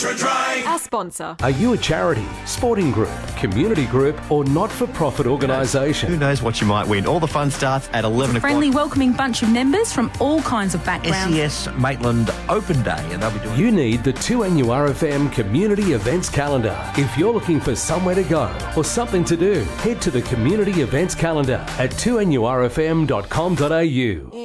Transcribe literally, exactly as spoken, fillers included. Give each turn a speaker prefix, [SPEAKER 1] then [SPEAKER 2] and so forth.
[SPEAKER 1] Extra Dry.
[SPEAKER 2] Our sponsor.
[SPEAKER 3] Are you a charity, sporting group, community group or not-for-profit
[SPEAKER 4] Who
[SPEAKER 3] organisation?
[SPEAKER 4] knows what you might win? All the fun starts at eleven o'clock.
[SPEAKER 5] Friendly, welcoming bunch of members from all kinds of backgrounds.
[SPEAKER 4] S E S Maitland Open Day, and they'll be doing...
[SPEAKER 3] You need the two N U R F M Community Events Calendar. If you're looking for somewhere to go or something to do, head to the Community Events Calendar at two N U R F M dot com dot A U.